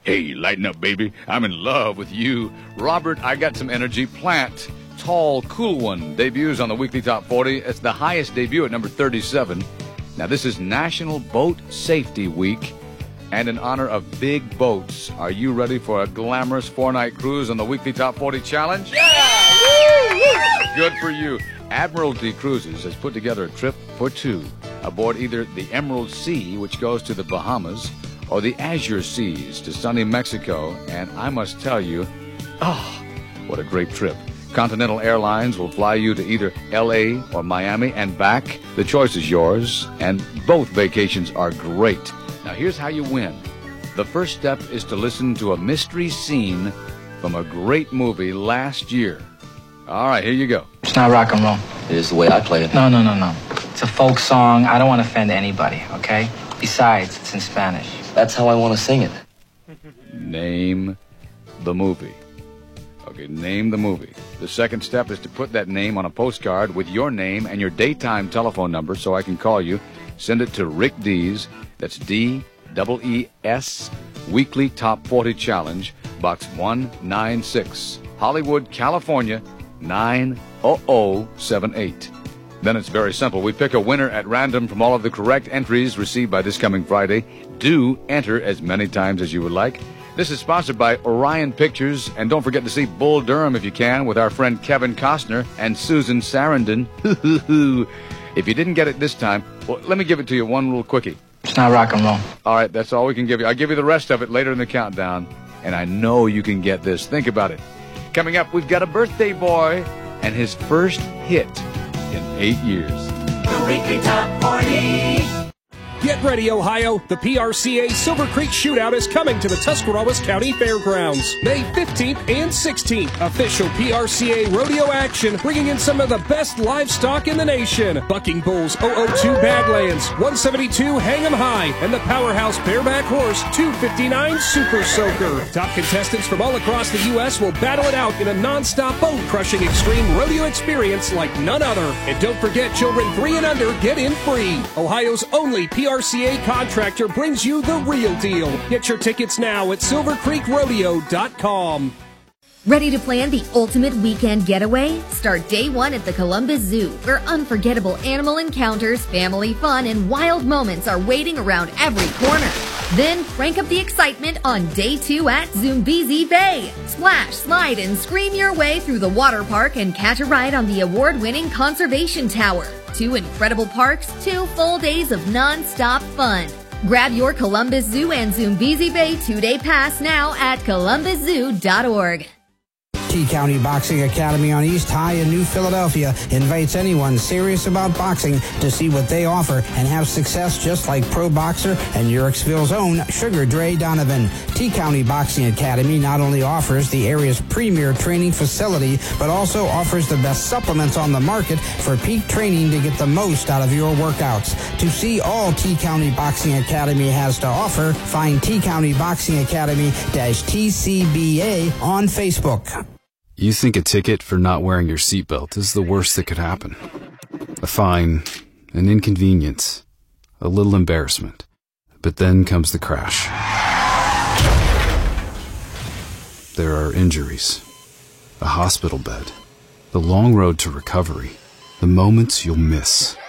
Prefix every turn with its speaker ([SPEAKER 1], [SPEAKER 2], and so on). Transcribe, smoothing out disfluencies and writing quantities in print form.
[SPEAKER 1] Hey, lighten up, baby. I'm in love with you. Robert, I got some energy. Plant, Tall, Cool One, debuts on the Weekly Top 40. It's the highest debut at number 37. Now, this is National Boat Safety Week, and in honor of big boats, are you ready for a glamorous 4-night cruise on the Weekly Top 40 Challenge?
[SPEAKER 2] Yeah! Woo!
[SPEAKER 1] Good for you. Admiralty Cruises has put together a trip for two aboard either the Emerald Sea, which goes to the Bahamas, or the Azure Seas to sunny Mexico. And I must tell you, what a great trip. Continental Airlines will fly you to either L.A. or Miami and back. The choice is yours, and both vacations are great. Now, here's how you win. The first step is to listen to a mystery scene from a great movie last year. All right, here you go.
[SPEAKER 3] It's not rock and roll.
[SPEAKER 4] It is the way I play it.
[SPEAKER 3] No. It's a folk song. I don't want to offend anybody, okay? Besides, it's in Spanish.
[SPEAKER 4] That's how I want to sing it.
[SPEAKER 1] Name the movie. Okay, name the movie. The second step is to put that name on a postcard with your name and your daytime telephone number so I can call you. Send it to Rick Dees. That's D-E-E-S, Weekly Top 40 Challenge, Box 196, Hollywood, California, 90078. Then it's very simple. We pick a winner at random from all of the correct entries received by this coming Friday. Do enter as many times as you would like. This is sponsored by Orion Pictures, and don't forget to see Bull Durham if you can with our friend Kevin Costner and Susan Sarandon. If you didn't get it this time, well, let me give it to you one little quickie.
[SPEAKER 3] It's not rock and roll.
[SPEAKER 1] All right, that's all we can give you. I'll give you the rest of it later in the countdown, and I know you can get this. Think about it. Coming up, we've got a birthday boy and his first hit in 8 years.
[SPEAKER 5] The Weekly Top 40.
[SPEAKER 6] Get ready, Ohio. The PRCA Silver Creek Shootout is coming to the Tuscarawas County Fairgrounds. May 15th and 16th. Official PRCA rodeo action, bringing in some of the best livestock in the nation. Bucking Bulls 002 Badlands, 172 Hang 'em High, and the powerhouse bareback horse 259 Super Soaker. Top contestants from all across the U.S. will battle it out in a non-stop bone-crushing extreme rodeo experience like none other. And don't forget, children 3 and under get in free. Ohio's only PRCA contractor brings you the real deal. Get your tickets now at silvercreekrodeo.com.
[SPEAKER 7] Ready to plan the ultimate weekend getaway? Start day one at the Columbus Zoo, where unforgettable animal encounters, family fun, and wild moments are waiting around every corner. Then crank up the excitement on day two at Zoombezi Bay. Splash, slide, and scream your way through the water park and catch a ride on the award-winning Conservation Tower. 2 incredible parks, 2 full days of non-stop fun. Grab your Columbus Zoo and Zoombezi Bay 2-day pass now at columbuszoo.org.
[SPEAKER 8] T-County Boxing Academy on East High in New Philadelphia invites anyone serious about boxing to see what they offer and have success just like pro boxer and Yurksville's own Sugar Dre Donovan. T-County Boxing Academy not only offers the area's premier training facility, but also offers the best supplements on the market for peak training to get the most out of your workouts. To see all T-County Boxing Academy has to offer, find T-County Boxing Academy-TCBA on Facebook.
[SPEAKER 9] You think a ticket for not wearing your seatbelt is the worst that could happen. A fine, an inconvenience, a little embarrassment. But then comes the crash. There are injuries, a hospital bed, the long road to recovery, the moments you'll miss.